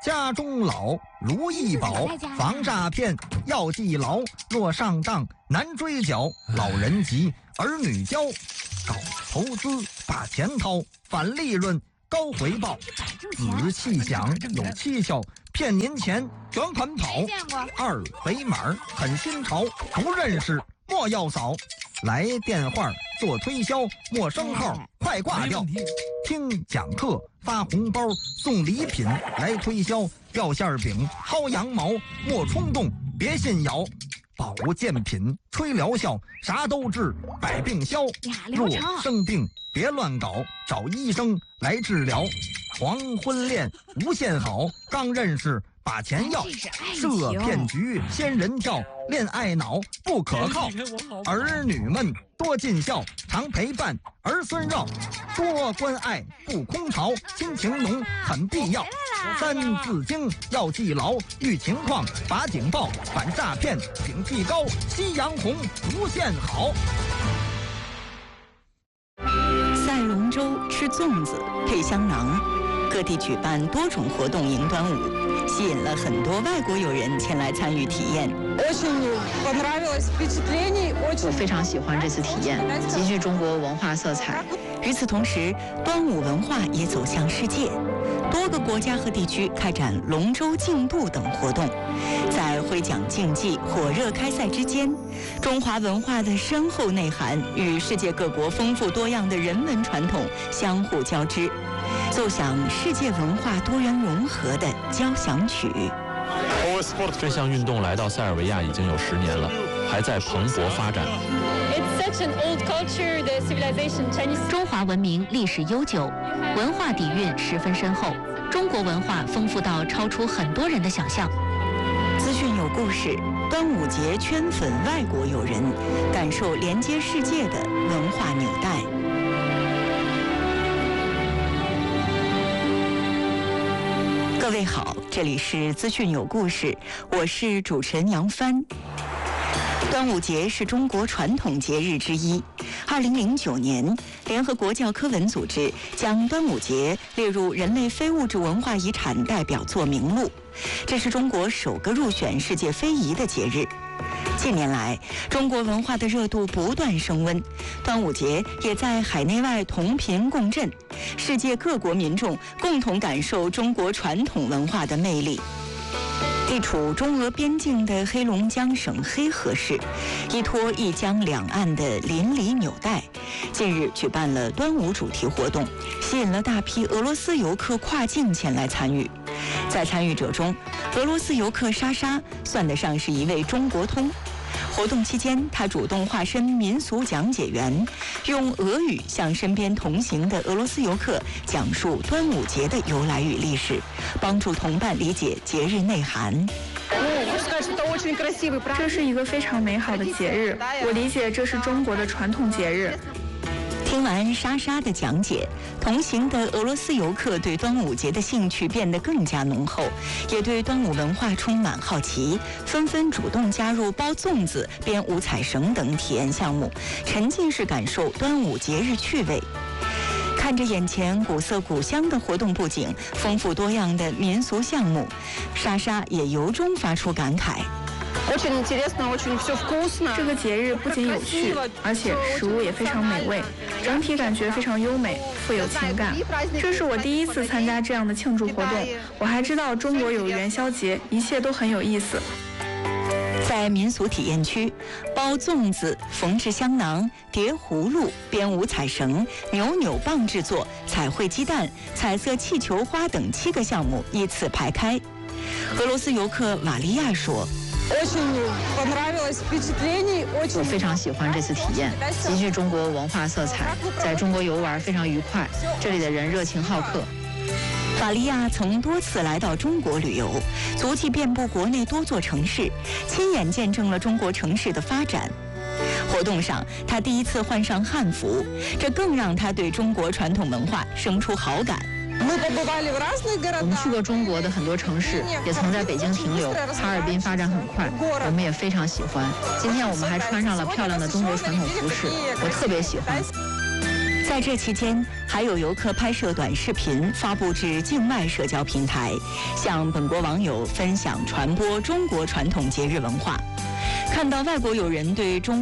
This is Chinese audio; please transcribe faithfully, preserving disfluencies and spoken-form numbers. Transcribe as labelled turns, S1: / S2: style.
S1: 家中老，如意宝，防诈骗要记牢。若上当难追缴，老人急，儿女教。搞投资把钱掏，返利润高回报。仔细想有蹊跷，骗您钱卷款跑。二维码很新潮，不认识莫要扫。来电话做推销，陌生号快挂掉。听讲课发红包送礼品来推销，掉馅饼薅羊毛莫冲动别信谣。保健品吹疗效，啥都治百病消。若生病别乱搞，找医生来治疗。黄昏恋无限好，刚认识把钱要。设骗局仙人跳，恋爱脑不可靠。儿女们多尽孝，常陪伴儿孙绕。多关爱不空巢，亲情浓很必要。三字经要记牢，遇情况把警报，反诈骗警惕高，夕阳红无限好。
S2: 赛龙舟吃粽子配香囊，各地举办多种活动迎端午，吸引了很多外国友人前来参与体验。
S3: 我非常喜欢这次体验，极具中国文化色彩。
S2: 与此同时，端午文化也走向世界，多个国家和地区开展龙舟竞渡等活动，在挥桨竞技、火热开赛之间，中华文化的深厚内涵与世界各国丰富多样的人文传统相互交织，奏响世界文化多元融合的交响曲。
S4: 这项运动来到塞尔维亚已经有十年了，还在蓬勃发展。
S5: 中华文明历史悠久，文化底蕴十分深厚，中国文化丰富到超出很多人的想象。
S2: 资讯有故事，端午节圈粉外国友人，感受连接世界的文化纽带。各位好，这里是资讯有故事，我是主持人杨帆。端午节是中国传统节日之一。二零零九年，联合国教科文组织将端午节列入人类非物质文化遗产代表作名录，这是中国首个入选世界非遗的节日。近年来，中国文化的热度不断升温，端午节也在海内外同频共振，世界各国民众共同感受中国传统文化的魅力。地处中俄边境的黑龙江省黑河市，依托一江两岸的邻里纽带，近日举办了端午主题活动，吸引了大批俄罗斯游客跨境前来参与。在参与者中，俄罗斯游客莎莎算得上是一位中国通。活动期间，她主动化身民俗讲解员，用俄语向身边同行的俄罗斯游客讲述端午节的由来与历史，帮助同伴理解节日内涵。
S6: 这是一个非常美好的节日，我理解这是中国的传统节日。
S2: 听完莎莎的讲解，同行的俄罗斯游客对端午节的兴趣变得更加浓厚，也对端午文化充满好奇，纷纷主动加入包粽子、编五彩绳等体验项目，沉浸式感受端午节日趣味。看着眼前古色古香的活动布景，丰富多样的民俗项目，莎莎也由衷发出感慨。
S6: 这个节日不仅有趣，而且食物也非常美味，整体感觉非常优美，富有情感。这是我第一次参加这样的庆祝活动，我还知道中国有元宵节，一切都很有意思。
S2: 在民俗体验区，包粽子、缝制香囊、叠葫芦、编五彩绳、扭扭棒制作、彩绘鸡蛋、彩色气球花等七个项目依次排开。俄罗斯游客玛利亚说：
S3: 我非常喜欢这次体验，极具中国文化色彩，在中国游玩非常愉快，这里的人热情好客。
S2: 玛利亚曾多次来到中国旅游，足迹遍布国内多座城市，亲眼见证了中国城市的发展。活动上，她第一次换上汉服，这更让她对中国传统文化生出好感。
S3: 我们去过中国的很多城市，也曾在北京停留。哈尔滨发展很快，我们也非常喜欢。今天我们还穿上了漂亮的中国传统服饰，我特别喜欢。
S2: 在在这期间，还有游客拍摄短视频发布至境外社交平台，向本国网友分享传播中国传统节日文化。看到外国友人对中